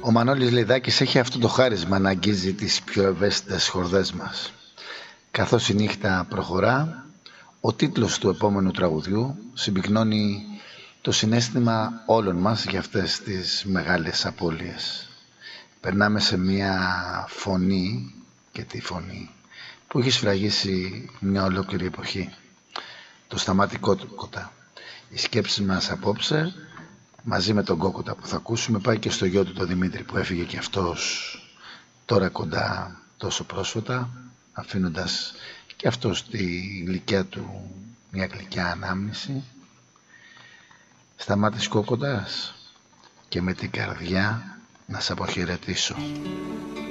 Ο Μανώλης Λιδάκης έχει αυτό το χάρισμα να αγγίζει τις πιο ευαίσθητες χορδές μας. Καθώς η νύχτα προχωρά, ο τίτλος του επόμενου τραγουδιού συμπυκνώνει το συναίσθημα όλων μας για αυτές τις μεγάλες απώλειες. Περνάμε σε μια φωνή, και τη φωνή, που έχει σφραγίσει μια ολόκληρη εποχή. Το Σταμάτη Κόκοτα. Οι σκέψεις μας απόψε, μαζί με τον Κόκοτα που θα ακούσουμε, πάει και στο γιο του τον Δημήτρη, που έφυγε και αυτός τώρα κοντά τόσο πρόσφατα, αφήνοντας και αυτός στη γλυκιά του μια γλυκιά ανάμνηση. Σταμάτης Κόκοτας, και με την καρδιά να σε αποχαιρετήσω.